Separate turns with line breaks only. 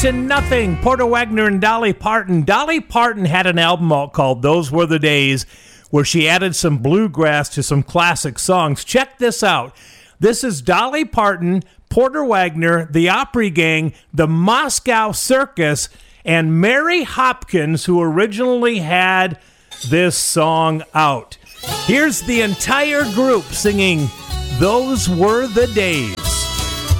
to Nothing, Porter Wagoner and Dolly Parton. Dolly Parton had an album out called Those Were the Days, where she added some bluegrass to some classic songs. Check this out. This is Dolly Parton, Porter Wagoner, the Opry Gang, the Moscow Circus, and Mary Hopkins, who originally had this song out. Here's the entire group singing Those Were the Days.